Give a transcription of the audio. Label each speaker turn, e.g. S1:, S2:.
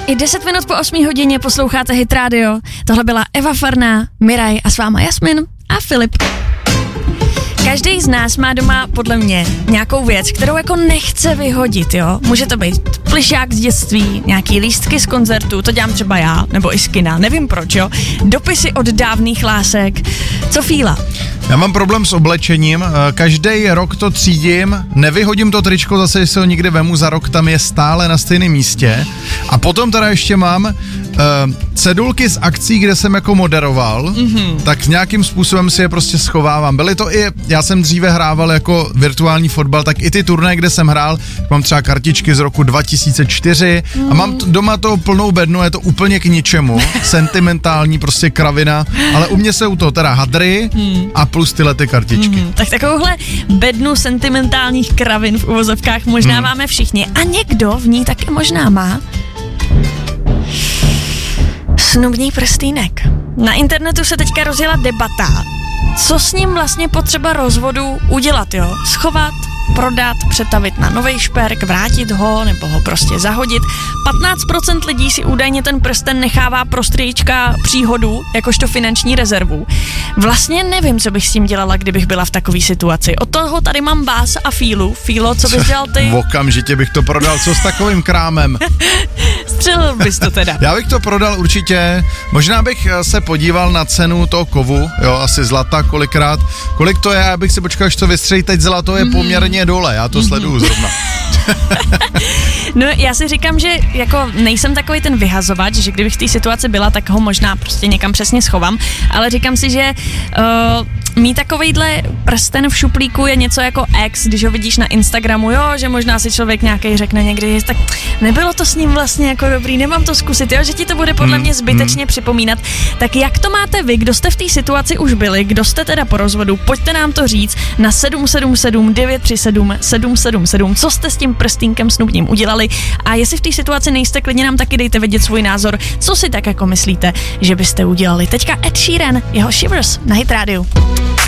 S1: I 10 minut po 8 hodině posloucháte Hit Radio. Tohle byla Eva Farná, Miraj a s váma Jasmin a Filip. Každý z nás má doma podle mě nějakou věc, kterou jako nechce vyhodit, jo. Může to být plišák z dětství, nějaký lístky z koncertu, to dělám třeba já, nebo i z kina, nevím proč, jo. Dopisy od dávných lásek. Co Fíla?
S2: Já mám problém s oblečením, každý rok to třídím, nevyhodím to tričko, zase když se ho někde vemu za rok, tam je stále na stejném místě. A potom teda ještě mám cedulky z akcí, kde jsem jako moderoval, tak nějakým způsobem si je prostě schovávám. Byly to i, já jsem dříve hrával jako virtuální fotbal, tak i ty turnaje, kde jsem hrál, mám třeba kartičky z roku 2004 a mám doma toho plnou bednu, je to úplně k ničemu, sentimentální prostě kravina, ale u mě jsou to teda hadry a plus tyhle ty kartičky.
S1: Tak takovouhle bednu sentimentálních kravin v uvozovkách možná máme všichni a někdo v ní taky možná má snubní prstýnek. Na internetu se teďka rozjela debata, co s ním vlastně potřeba rozvodu udělat, jo? Schovat, prodat, přetavit na novej šperk, vrátit ho nebo ho prostě zahodit. 15% lidí si údajně ten prsten nechává pro strýčka příhodu, jakožto finanční rezervu. Vlastně nevím, co bych s tím dělala, kdybych byla v takové situaci. Od toho tady mám vás a Fílu. Fílo, co bys dělal ty?
S2: Okamžitě bych to prodal, co s takovým krámem?
S1: Střelil bys to teda.
S2: Já bych to prodal určitě, možná bych se podíval na cenu toho kovu, jo, asi zlata kolikrát. Kolik to je, já bych si počkal, až to vystřelí, teď zlato je poměrně dole, já to sleduju zrovna.
S1: No já si říkám, že jako nejsem takový ten vyhazovač, že kdybych v té situaci byla, tak ho možná prostě někam přesně schovám, ale říkám si, že mít takovejhle prsten v šuplíku je něco jako ex, když ho vidíš na Instagramu, jo, že možná si člověk nějaký řekne někdy, tak nebylo to s ním vlastně jako dobrý, nemám to zkusit, jo, že ti to bude podle mě zbytečně připomínat. Tak jak to máte vy, kdo jste v té situaci už byli, kdo jste teda po rozvodu, pojďte nám to říct na 777 937 777, co jste s tím prstínkem snubním udělali a jestli v té situaci nejste, klidně nám taky dejte vědět svůj názor, co si tak jako myslíte, že byste udělali. Teďka Ed Sheeran, jeho Shivers na Hit Radio.